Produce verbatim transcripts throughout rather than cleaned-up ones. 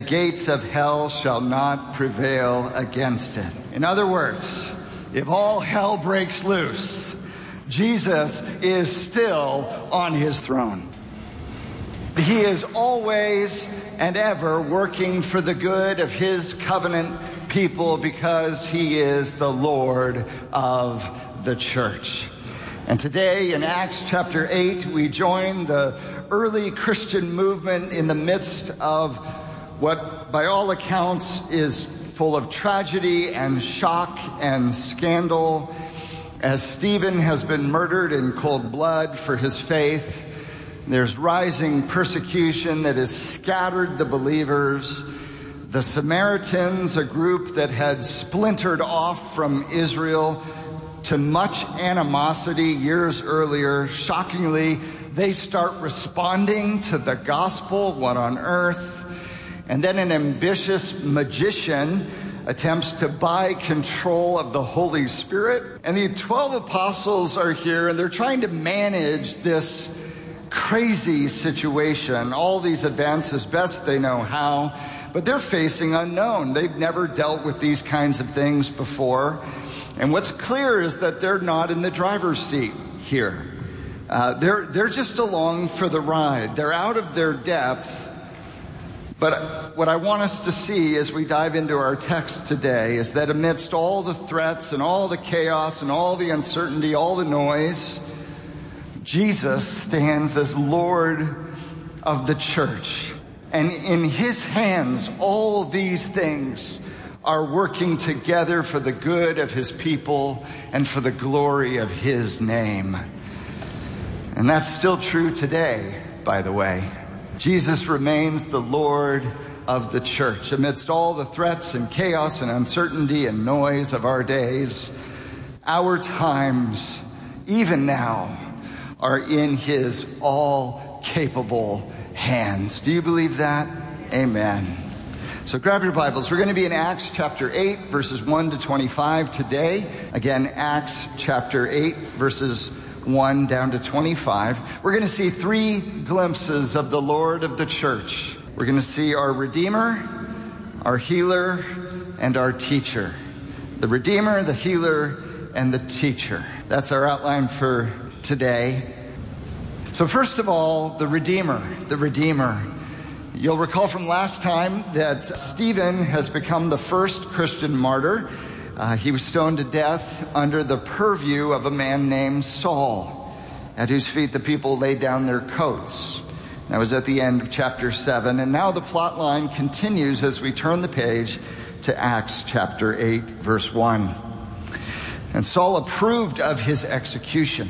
gates of hell shall not prevail against it. In other words, if all hell breaks loose, Jesus is still on his throne. He is always and ever working for the good of his covenant people because he is the Lord of the church. And today in Acts chapter eight, we join the early Christian movement in the midst of what by all accounts is full of tragedy and shock and scandal, as Stephen has been murdered in cold blood for his faith. There's rising persecution that has scattered the believers. The Samaritans, a group that had splintered off from Israel to much animosity years earlier, shockingly, they start responding to the gospel. What on earth? And then an ambitious magician attempts to buy control of the Holy Spirit. And the twelve apostles are here, and they're trying to manage this crazy situation, all these events as best they know how, but they're facing unknown. They've never dealt with these kinds of things before. And what's clear is that they're not in the driver's seat here. Uh, they're, they're just along for the ride. They're out of their depth. But what I want us to see as we dive into our text today is that amidst all the threats and all the chaos and all the uncertainty, all the noise, Jesus stands as Lord of the church. And in his hands, all these things are working together for the good of his people and for the glory of his name. And that's still true today, by the way. Jesus remains the Lord of the church. Amidst all the threats and chaos and uncertainty and noise of our days, our times, even now, are in his all-capable hands. Do you believe that? Amen. So grab your Bibles. We're going to be in Acts chapter eight, verses one to twenty-five today. Again, Acts chapter eight, verses one down to twenty-five. We're going to see three glimpses of the Lord of the church. We're going to see our Redeemer, our Healer, and our Teacher. The Redeemer, the Healer, and the Teacher. That's our outline for today. So first of all, the Redeemer, the Redeemer. You'll recall from last time that Stephen has become the first Christian martyr. Uh, he was stoned to death under the purview of a man named Saul, at whose feet the people laid down their coats. That was at the end of chapter seven. And now the plot line continues as we turn the page to Acts chapter eight, verse one. And Saul approved of his execution.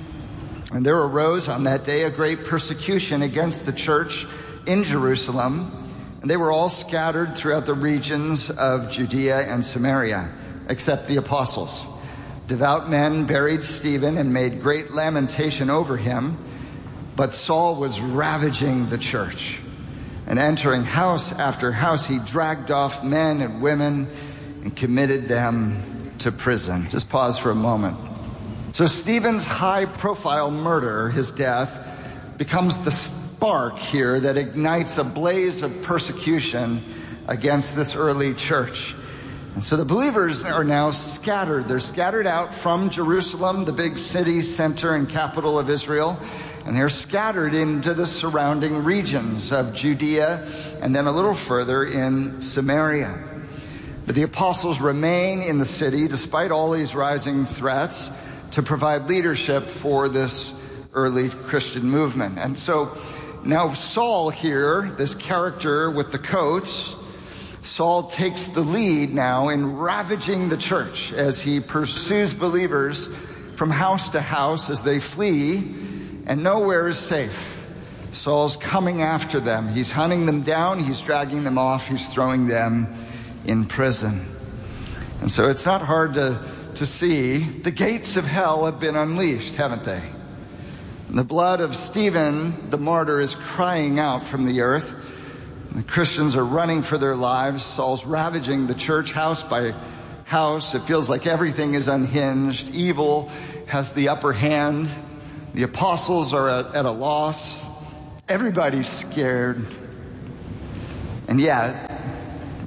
And there arose on that day a great persecution against the church in Jerusalem, and they were all scattered throughout the regions of Judea and Samaria, except the apostles. Devout men buried Stephen and made great lamentation over him, but Saul was ravaging the church. And entering house after house, he dragged off men and women and committed them to prison. Just pause for a moment. So Stephen's high-profile murder, his death, becomes the spark here that ignites a blaze of persecution against this early church. And so the believers are now scattered. They're scattered out from Jerusalem, the big city center and capital of Israel, and they're scattered into the surrounding regions of Judea and then a little further in Samaria. But the apostles remain in the city despite all these rising threats to provide leadership for this early Christian movement. And so now Saul here, this character with the coats, Saul takes the lead now in ravaging the church as he pursues believers from house to house as they flee, and nowhere is safe. Saul's coming after them. He's hunting them down. He's dragging them off. He's throwing them in prison. And so it's not hard to, to see the gates of hell have been unleashed, haven't they? And the blood of Stephen, the martyr, is crying out from the earth. The Christians are running for their lives. Saul's ravaging the church house by house. It feels like everything is unhinged. Evil has the upper hand. The apostles are at, at a loss. Everybody's scared. And yet,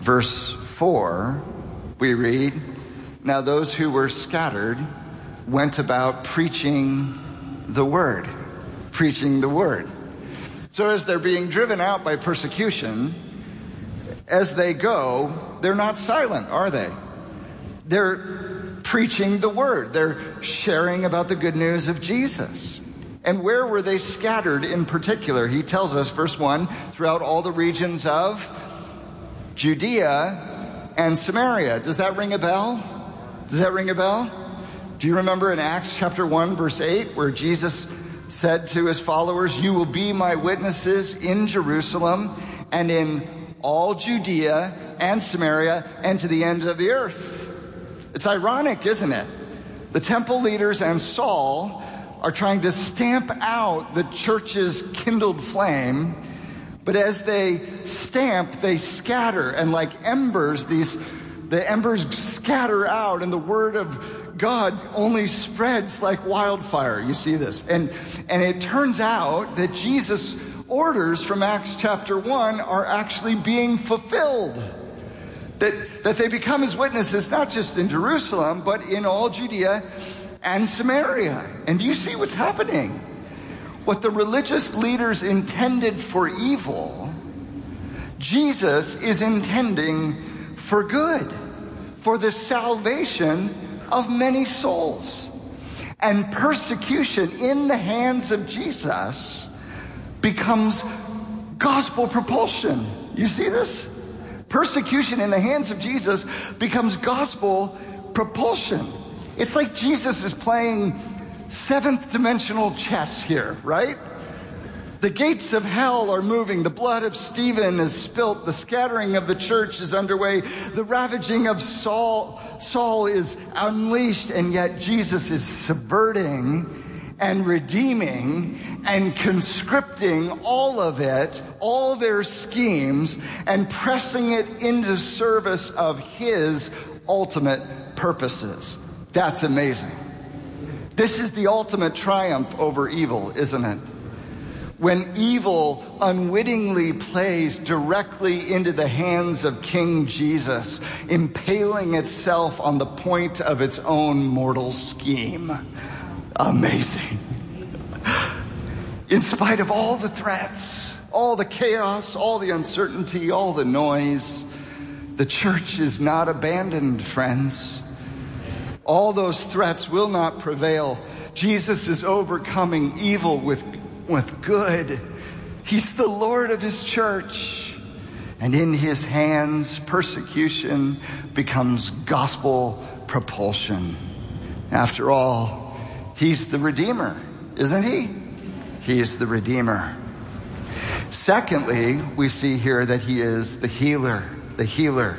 verse four, we read, "Now those who were scattered went about preaching the word." Preaching the word. So as they're being driven out by persecution, as they go, they're not silent, are they? They're preaching the word. They're sharing about the good news of Jesus. And where were they scattered in particular? He tells us, verse one, throughout all the regions of Judea and Samaria. Does that ring a bell? Does that ring a bell? Do you remember in Acts chapter one, verse eight, where Jesus said to his followers, "You will be my witnesses in Jerusalem and in all Judea and Samaria and to the ends of the earth." It's ironic, isn't it? The temple leaders and Saul are trying to stamp out the church's kindled flame, but as they stamp, they scatter, and like embers, these the embers scatter out, and the word of God only spreads like wildfire. You see this. And, and it turns out that Jesus' orders from Acts chapter one are actually being fulfilled. That, that they become his witnesses not just in Jerusalem, but in all Judea and Samaria. And do you see what's happening? What the religious leaders intended for evil, Jesus is intending for good, for the salvation of many souls. And persecution in the hands of Jesus becomes gospel propulsion. You see this? Persecution in the hands of Jesus becomes gospel propulsion. It's like Jesus is playing seventh dimensional chess here, right? The gates of hell are moving. The blood of Stephen is spilt. The scattering of the church is underway. The ravaging of Saul, Saul is unleashed, and yet Jesus is subverting and redeeming and conscripting all of it, all their schemes, and pressing it into service of his ultimate purposes. That's amazing. This is the ultimate triumph over evil, isn't it? When evil unwittingly plays directly into the hands of King Jesus, impaling itself on the point of its own mortal scheme. Amazing. In spite of all the threats, all the chaos, all the uncertainty, all the noise, the church is not abandoned, friends. All those threats will not prevail. Jesus is overcoming evil with with good. He's the Lord of his church. And in his hands, persecution becomes gospel propulsion. After all, he's the Redeemer, isn't he? He is the Redeemer. Secondly, we see here that he is the healer, the healer.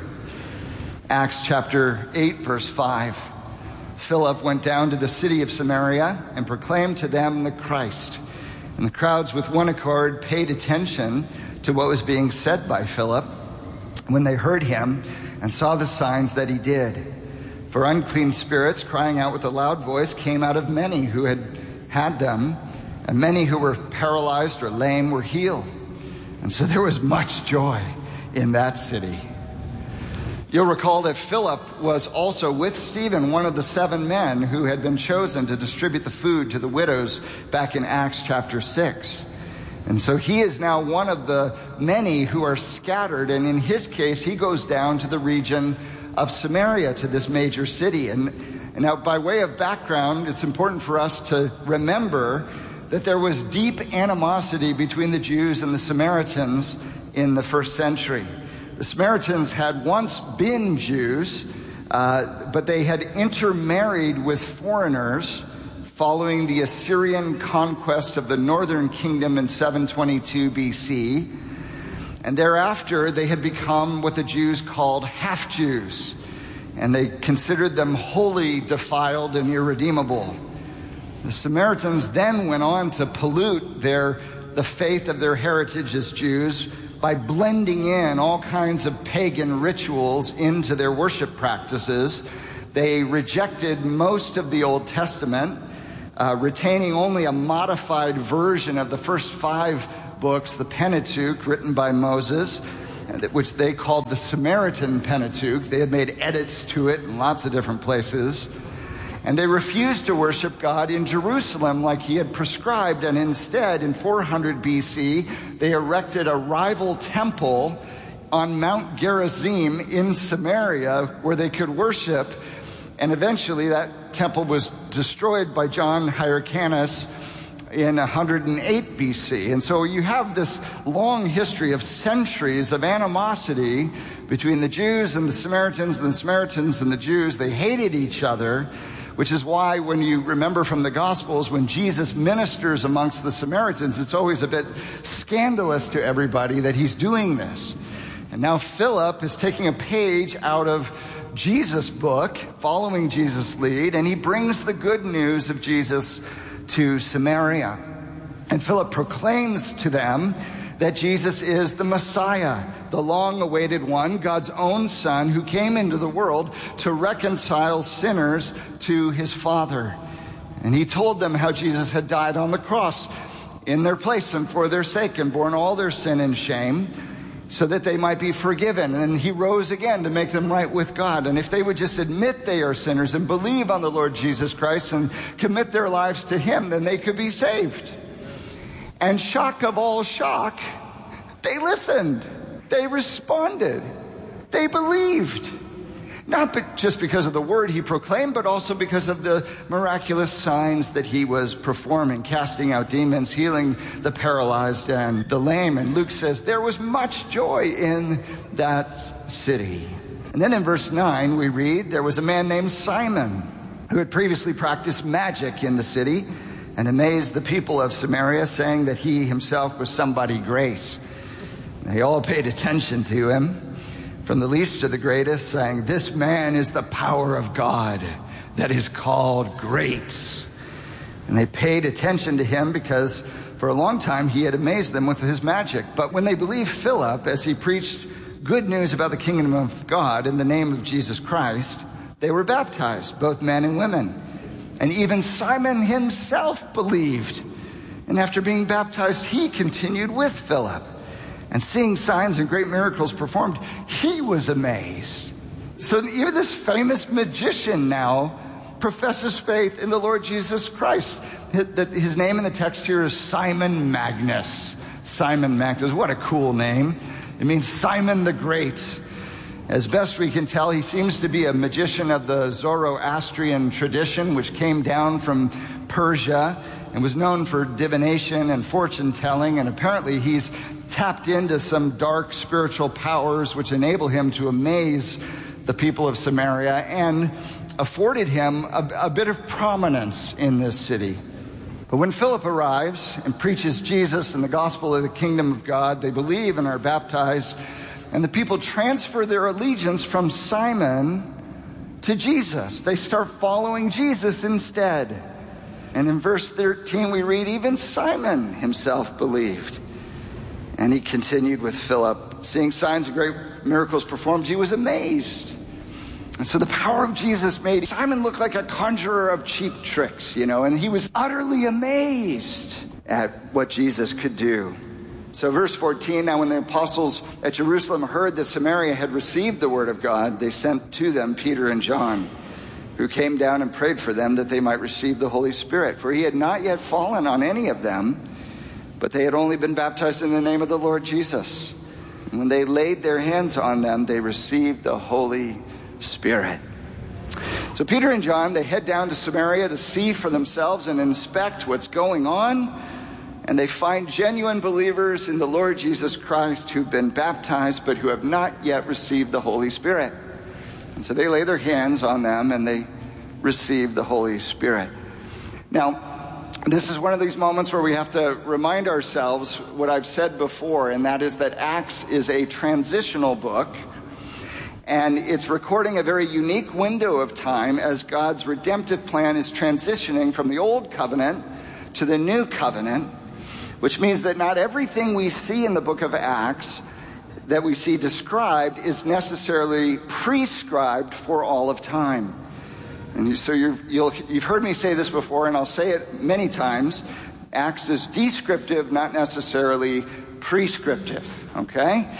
Acts chapter eight, verse five. Philip went down to the city of Samaria and proclaimed to them the Christ. And the crowds with one accord paid attention to what was being said by Philip when they heard him and saw the signs that he did. For unclean spirits, crying out with a loud voice, came out of many who had had them, and many who were paralyzed or lame were healed. And so there was much joy in that city. You'll recall that Philip was also with Stephen, one of the seven men who had been chosen to distribute the food to the widows back in Acts chapter six. And so he is now one of the many who are scattered. And in his case, he goes down to the region of Samaria, to this major city. And, and now by way of background, it's important for us to remember that there was deep animosity between the Jews and the Samaritans in the first century. The Samaritans had once been Jews, uh, but they had intermarried with foreigners following the Assyrian conquest of the northern kingdom in seven twenty-two B C. And thereafter, they had become what the Jews called half-Jews, and they considered them wholly defiled and irredeemable. The Samaritans then went on to pollute their the faith of their heritage as Jews by blending in all kinds of pagan rituals into their worship practices. They rejected most of the Old Testament, uh, retaining only a modified version of the first five books, the Pentateuch, written by Moses. which they called the Samaritan Pentateuch. They had made edits to it in lots of different places. And they refused to worship God in Jerusalem like he had prescribed. And instead, in four hundred B C, they erected a rival temple on Mount Gerizim in Samaria where they could worship. And eventually that temple was destroyed by John Hyrcanus in one hundred eight B C. And so you have this long history of centuries of animosity between the Jews and the Samaritans, and the Samaritans and the Jews. They hated each other, which is why when you remember from the Gospels, when Jesus ministers amongst the Samaritans, it's always a bit scandalous to everybody that he's doing this. And now Philip is taking a page out of Jesus' book, following Jesus' lead, and he brings the good news of Jesus to Samaria. And Philip proclaims to them that Jesus is the Messiah, the long-awaited one, God's own Son, who came into the world to reconcile sinners to his Father. And he told them how Jesus had died on the cross in their place and for their sake, and borne all their sin and shame, so that they might be forgiven. And he rose again to make them right with God. And if they would just admit they are sinners and believe on the Lord Jesus Christ and commit their lives to him, then they could be saved. And shock of all shock, they listened. They responded. They believed. Not be- just because of the word he proclaimed, but also because of the miraculous signs that he was performing, casting out demons, healing the paralyzed and the lame. And Luke says there was much joy in that city. And then in verse nine, we read, there was a man named Simon who had previously practiced magic in the city and amazed the people of Samaria, saying that he himself was somebody great. They all paid attention to him, from the least to the greatest, saying, this man is the power of God that is called great. And they paid attention to him because for a long time he had amazed them with his magic. But when they believed Philip as he preached good news about the kingdom of God in the name of Jesus Christ, they were baptized, both men and women. And even Simon himself believed. And after being baptized, he continued with Philip. And seeing signs and great miracles performed, he was amazed. So even this famous magician now professes faith in the Lord Jesus Christ. His name in the text here is Simon Magnus. Simon Magnus, what a cool name. It means Simon the Great. As best we can tell, he seems to be a magician of the Zoroastrian tradition, which came down from Persia and was known for divination and fortune telling. And apparently he's tapped into some dark spiritual powers which enable him to amaze the people of Samaria and afforded him a, a bit of prominence in this city. But when Philip arrives and preaches Jesus and the gospel of the kingdom of God, they believe and are baptized, and the people transfer their allegiance from Simon to Jesus. They start following Jesus instead. And in verse thirteen we read, even Simon himself believed. And he continued with Philip. Seeing signs and great miracles performed, he was amazed. And so the power of Jesus made Simon look like a conjurer of cheap tricks, you know, and he was utterly amazed at what Jesus could do. So verse fourteen, now when the apostles at Jerusalem heard that Samaria had received the word of God, they sent to them Peter and John, who came down and prayed for them that they might receive the Holy Spirit. For he had not yet fallen on any of them, but they had only been baptized in the name of the Lord Jesus. And when they laid their hands on them, they received the Holy Spirit. So Peter and John, they head down to Samaria to see for themselves and inspect what's going on. And they find genuine believers in the Lord Jesus Christ who've been baptized, but who have not yet received the Holy Spirit. And so they lay their hands on them and they receive the Holy Spirit. Now, this is one of these moments where we have to remind ourselves what I've said before, and that is that Acts is a transitional book, and it's recording a very unique window of time as God's redemptive plan is transitioning from the old covenant to the new covenant, which means that not everything we see in the book of Acts that we see described is necessarily prescribed for all of time. And you, so you've, you'll, you've heard me say this before, and I'll say it many times. Acts is descriptive, not necessarily prescriptive, okay?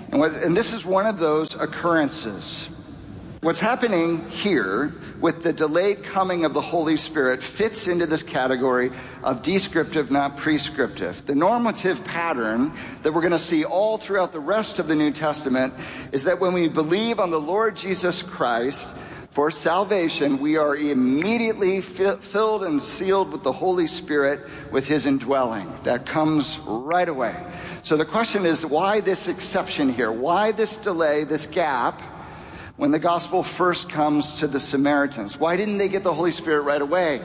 And, what, and this is one of those occurrences. What's happening here with the delayed coming of the Holy Spirit fits into this category of descriptive, not prescriptive. The normative pattern that we're going to see all throughout the rest of the New Testament is that when we believe on the Lord Jesus Christ for salvation, we are immediately fi- filled and sealed with the Holy Spirit with his indwelling. That comes right away. So the question is, why this exception here? Why this delay, this gap, when the gospel first comes to the Samaritans? Why didn't they get the Holy Spirit right away?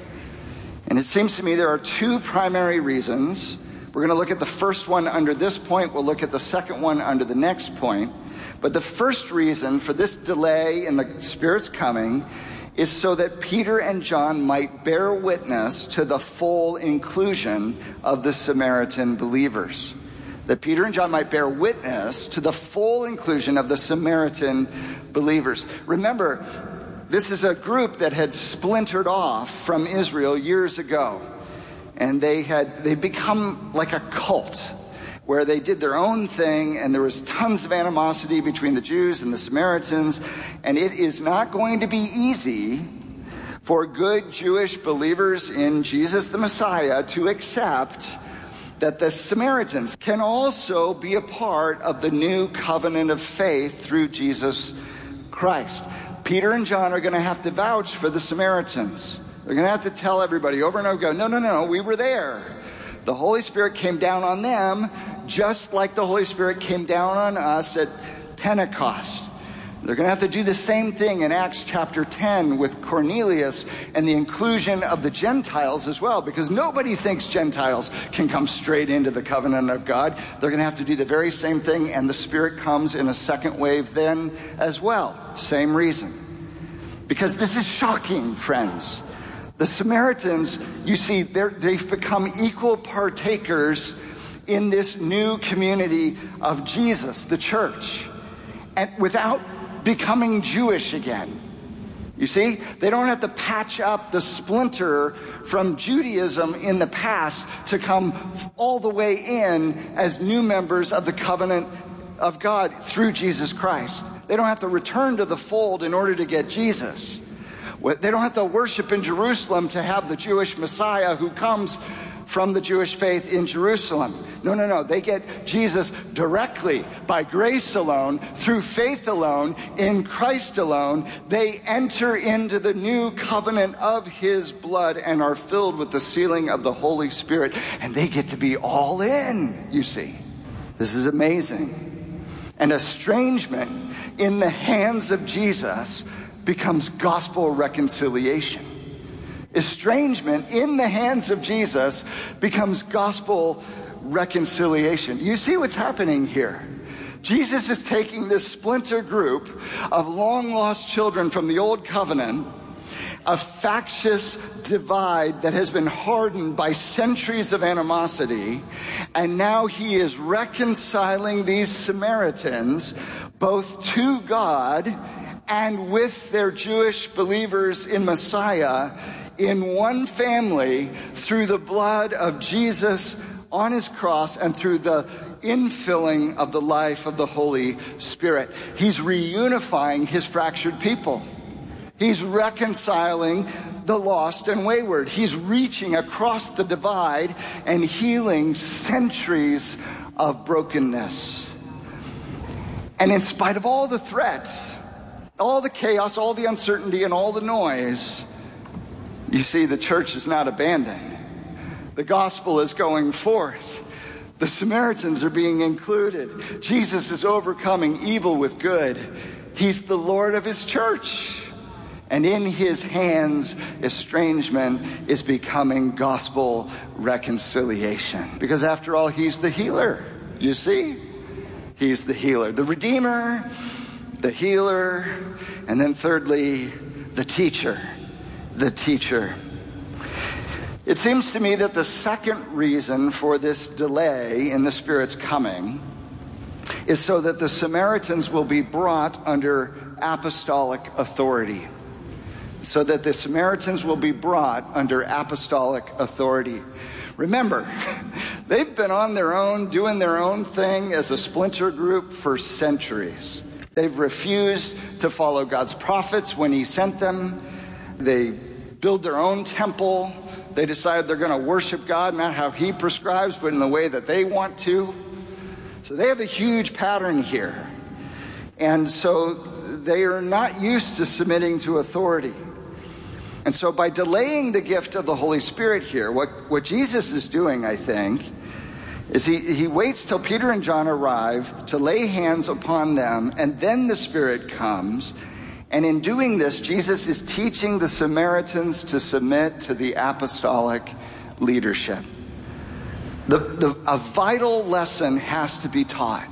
And it seems to me there are two primary reasons. We're going to look at the first one under this point. We'll look at the second one under the next point. But the first reason for this delay in the Spirit's coming is so that Peter and John might bear witness to the full inclusion of the Samaritan believers. That Peter and John might bear witness to the full inclusion of the Samaritan believers. Remember, this is a group that had splintered off from Israel years ago. And they had they become like a cult, where they did their own thing, and there was tons of animosity between the Jews and the Samaritans. And it is not going to be easy for good Jewish believers in Jesus the Messiah to accept that the Samaritans can also be a part of the new covenant of faith through Jesus Christ. Peter and John are going to have to vouch for the Samaritans. They're going to have to tell everybody over and over again, no, no, no, we were there. The Holy Spirit came down on them just like the Holy Spirit came down on us at Pentecost. They're going to have to do the same thing in Acts chapter ten with Cornelius and the inclusion of the Gentiles as well, because nobody thinks Gentiles can come straight into the covenant of God. They're going to have to do the very same thing, and the Spirit comes in a second wave then as well. Same reason. Because this is shocking, friends. The Samaritans, you see, they've become equal partakers in this new community of Jesus, the church, and without becoming Jewish again. You see, they don't have to patch up the splinter from Judaism in the past to come all the way in as new members of the covenant of God through Jesus Christ. They don't have to return to the fold in order to get Jesus. They don't have to worship in Jerusalem to have the Jewish Messiah who comes from the Jewish faith in Jerusalem. No, no, no. They get Jesus directly, by grace alone, through faith alone, in Christ alone. They enter into the new covenant of his blood and are filled with the sealing of the Holy Spirit. And they get to be all in, you see. This is amazing. And estrangement in the hands of Jesus becomes gospel reconciliation. Estrangement in the hands of Jesus becomes gospel reconciliation. You see what's happening here? Jesus is taking this splinter group of long-lost children from the old covenant, a factious divide that has been hardened by centuries of animosity, and now he is reconciling these Samaritans both to God and with their Jewish believers in Messiah in one family through the blood of Jesus on his cross and through the infilling of the life of the Holy Spirit. He's reunifying his fractured people. He's reconciling the lost and wayward. He's reaching across the divide and healing centuries of brokenness. And in spite of all the threats, all the chaos, all the uncertainty, and all the noise, you see, the church is not abandoned. The gospel is going forth. The Samaritans are being included. Jesus is overcoming evil with good. He's the Lord of his church. And in his hands, estrangement is becoming gospel reconciliation. Because after all, he's the healer. You see? He's the healer. The Redeemer, the healer, and then thirdly, the teacher. The teacher. It seems to me that the second reason for this delay in the Spirit's coming is so that the Samaritans will be brought under apostolic authority. So that the Samaritans will be brought under apostolic authority. Remember, they've been on their own, doing their own thing as a splinter group for centuries. They've refused to follow God's prophets when he sent them. They build their own temple. They decide they're going to worship God, not how he prescribes, but in the way that they want to. So they have a huge pattern here. And so they are not used to submitting to authority. And so by delaying the gift of the Holy Spirit here, what, what Jesus is doing, I think, is he, he waits till Peter and John arrive to lay hands upon them, and then the Spirit comes. And in doing this, Jesus is teaching the Samaritans to submit to the apostolic leadership. The, the, a vital lesson has to be taught.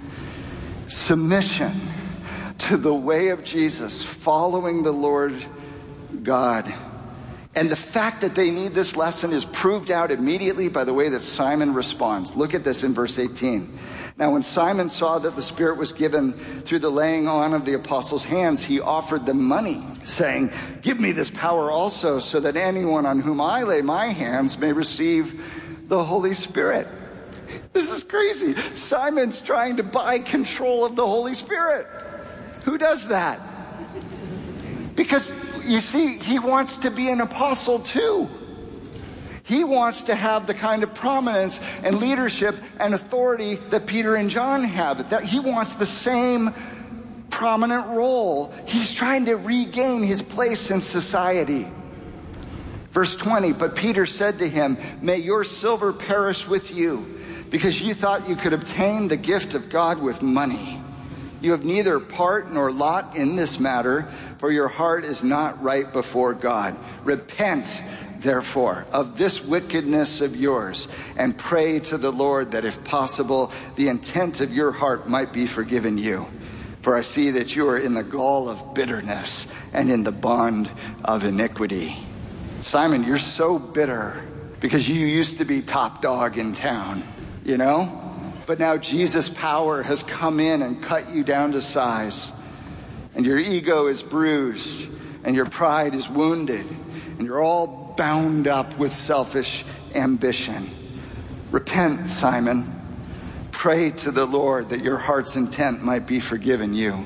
Submission to the way of Jesus, following the Lord God. And the fact that they need this lesson is proved out immediately by the way that Simon responds. Look at this in verse eighteen. Now, when Simon saw that the Spirit was given through the laying on of the apostles' hands, he offered them money, saying, "Give me this power also, so that anyone on whom I lay my hands may receive the Holy Spirit." This is crazy. Simon's trying to buy control of the Holy Spirit. Who does that? Because, you see, he wants to be an apostle too. He wants to have the kind of prominence and leadership and authority that Peter and John have. That he wants the same prominent role. He's trying to regain his place in society. Verse twenty, but Peter said to him, "May your silver perish with you, because you thought you could obtain the gift of God with money. You have neither part nor lot in this matter, for your heart is not right before God. Repent, therefore, of this wickedness of yours, and pray to the Lord that, if possible, the intent of your heart might be forgiven you. For I see that you are in the gall of bitterness and in the bond of iniquity." Simon, you're so bitter because you used to be top dog in town, you know? But now Jesus' power has come in and cut you down to size. And your ego is bruised, and your pride is wounded, and you're all bound up with selfish ambition. Repent, Simon. Pray to the Lord that your heart's intent might be forgiven you.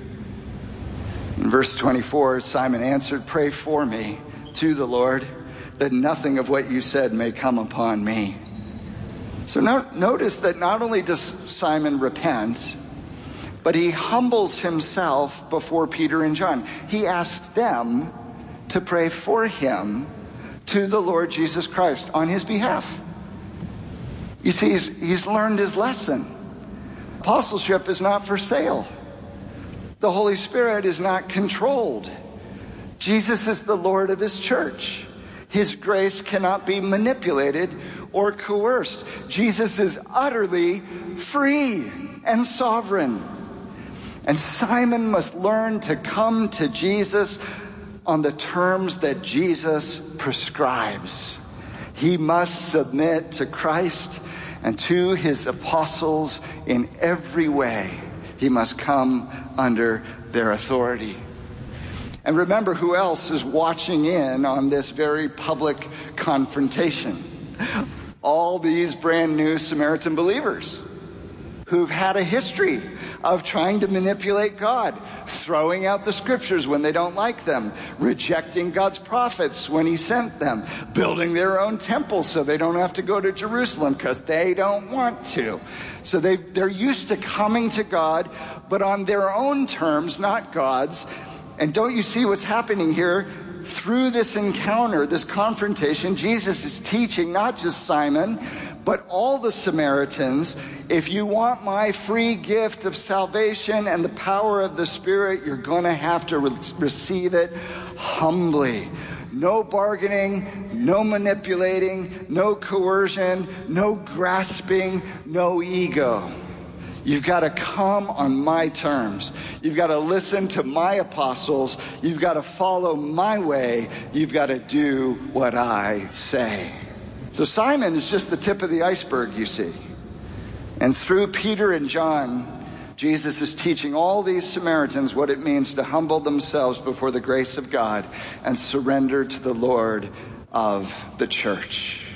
In verse twenty-four, Simon answered, "Pray for me to the Lord, that nothing of what you said may come upon me." So no, notice that not only does Simon repent, but he humbles himself before Peter and John. He asks them to pray for him to the Lord Jesus Christ on his behalf. You see, he's, he's learned his lesson. Apostleship is not for sale. The Holy Spirit is not controlled. Jesus is the Lord of his church. His grace cannot be manipulated or coerced. Jesus is utterly free and sovereign. And Simon must learn to come to Jesus on the terms that Jesus prescribes. He must submit to Christ and to his apostles in every way. He must come under their authority. And remember who else is watching in on this very public confrontation. All these brand new Samaritan believers who've had a history of trying to manipulate God, throwing out the scriptures when they don't like them, rejecting God's prophets when he sent them, building their own temple so they don't have to go to Jerusalem because they don't want to. So they they're used to coming to God, but on their own terms, not God's. And don't you see what's happening here? Through this encounter, this confrontation, Jesus is teaching not just Simon, but all the Samaritans, if you want my free gift of salvation and the power of the Spirit, you're going to have to re- receive it humbly. No bargaining, no manipulating, no coercion, no grasping, no ego. You've got to come on my terms. You've got to listen to my apostles. You've got to follow my way. You've got to do what I say. So Simon is just the tip of the iceberg, you see. And through Peter and John, Jesus is teaching all these Samaritans what it means to humble themselves before the grace of God and surrender to the Lord of the church.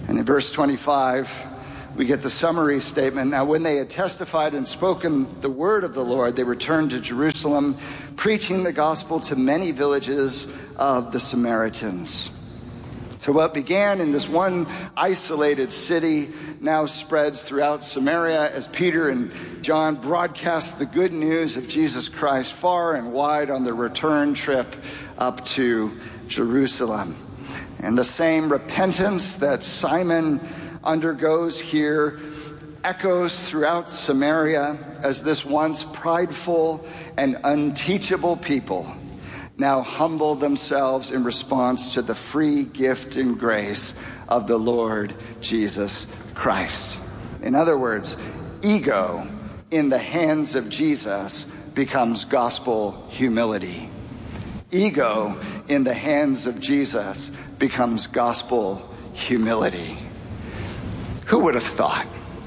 And in verse twenty-five, we get the summary statement. Now, when they had testified and spoken the word of the Lord, they returned to Jerusalem, preaching the gospel to many villages of the Samaritans. So what began in this one isolated city now spreads throughout Samaria as Peter and John broadcast the good news of Jesus Christ far and wide on their return trip up to Jerusalem. And the same repentance that Simon undergoes here echoes throughout Samaria as this once prideful and unteachable people now humble themselves in response to the free gift and grace of the Lord Jesus Christ. In other words, ego in the hands of Jesus becomes gospel humility. Ego in the hands of Jesus becomes gospel humility. Who would have thought?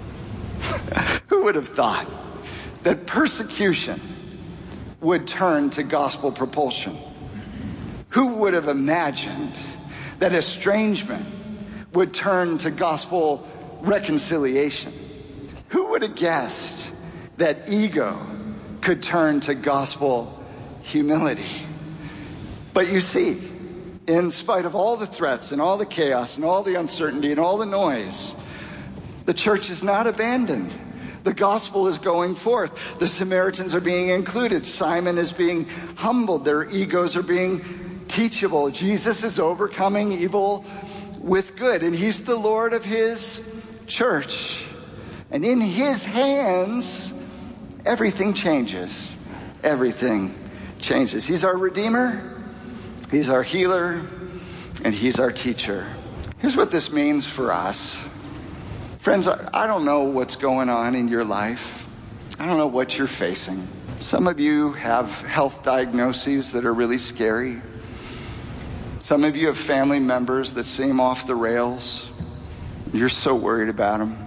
Who would have thought that persecution would turn to gospel propulsion? Who would have imagined that estrangement would turn to gospel reconciliation? Who would have guessed that ego could turn to gospel humility? But you see, in spite of all the threats and all the chaos and all the uncertainty and all the noise, the church is not abandoned. The gospel is going forth. The Samaritans are being included. Simon is being humbled. Their egos are being teachable. Jesus is overcoming evil with good, and he's the Lord of his church. And in his hands, everything changes. Everything changes. He's our Redeemer, he's our healer, and he's our teacher. Here's what this means for us. Friends, I don't know what's going on in your life. I don't know what you're facing. Some of you have health diagnoses that are really scary. Some of you have family members that seem off the rails. You're so worried about them.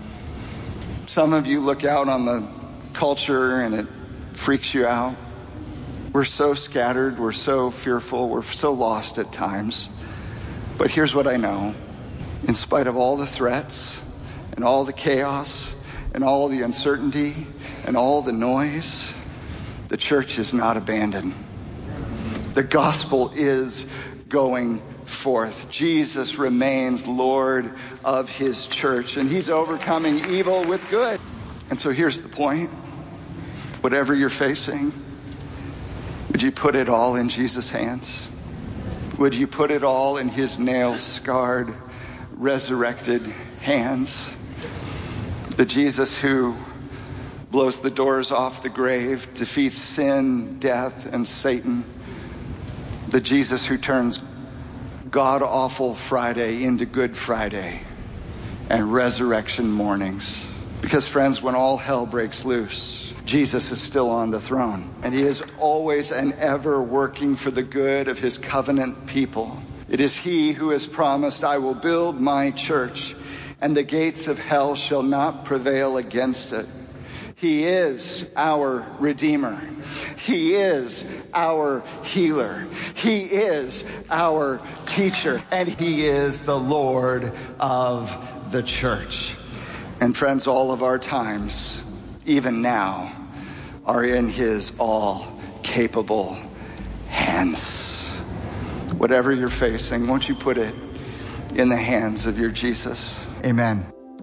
Some of you look out on the culture and it freaks you out. We're so scattered, we're so fearful, we're so lost at times. But here's what I know. In spite of all the threats, and all the chaos, and all the uncertainty, and all the noise, the church is not abandoned. The gospel is going forth. Jesus remains Lord of his church, and he's overcoming evil with good. And so here's the point. Whatever you're facing, would you put it all in Jesus' hands? Would you put it all in his nail-scarred, resurrected hands? The Jesus who blows the doors off the grave, defeats sin, death, and Satan. The Jesus who turns God-awful Friday into Good Friday and resurrection mornings. Because, friends, when all hell breaks loose, Jesus is still on the throne. And he is always and ever working for the good of his covenant people. It is he who has promised, I will build my church, and the gates of hell shall not prevail against it. He is our Redeemer. He is our healer. He is our teacher. And he is the Lord of the church. And friends, all of our times, even now, are in his all-capable hands. Whatever you're facing, won't you put it in the hands of your Jesus? Amen.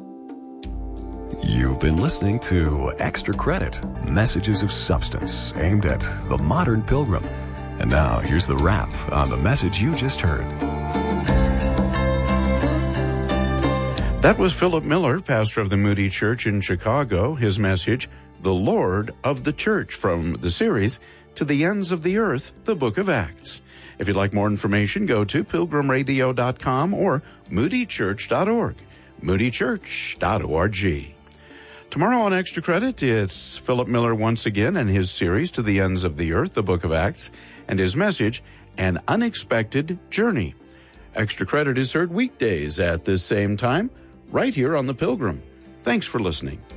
You've been listening to Extra Credit, messages of substance aimed at the modern pilgrim. And now here's the wrap on the message you just heard. That was Philip Miller, pastor of the Moody Church in Chicago. His message, The Lord of the Church, from the series To the Ends of the Earth, the Book of Acts. If you'd like more information, go to pilgrim radio dot com or moody church dot org, moody church dot org. Tomorrow on Extra Credit, it's Philip Miller once again and his series To the Ends of the Earth, the Book of Acts, and his message, An Unexpected Journey. Extra Credit is heard weekdays at this same time, right here on The Pilgrim. Thanks for listening.